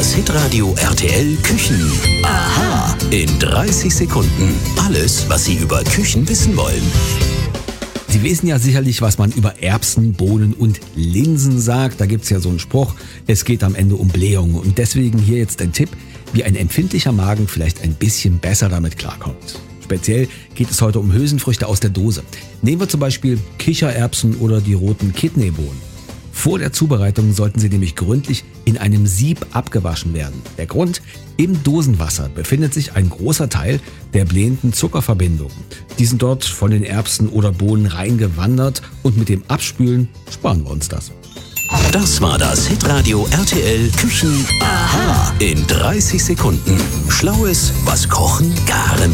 Das Hitradio RTL Küchen. Aha. In 30 Sekunden. Alles, was Sie über Küchen wissen wollen. Sie wissen ja sicherlich, was man über Erbsen, Bohnen und Linsen sagt. Da gibt's ja so einen Spruch, es geht am Ende um Blähungen. Und deswegen hier jetzt ein Tipp, wie ein empfindlicher Magen vielleicht ein bisschen besser damit klarkommt. Speziell geht es heute um Hülsenfrüchte aus der Dose. Nehmen wir zum Beispiel Kichererbsen oder die roten Kidneybohnen. Vor der Zubereitung sollten sie nämlich gründlich in einem Sieb abgewaschen werden. Der Grund? Im Dosenwasser befindet sich ein großer Teil der blähenden Zuckerverbindungen. Die sind dort von den Erbsen oder Bohnen reingewandert und mit dem Abspülen sparen wir uns das. Das war das Hitradio RTL Küchen. Aha. In 30 Sekunden. Schlaues, was Kochen, Garen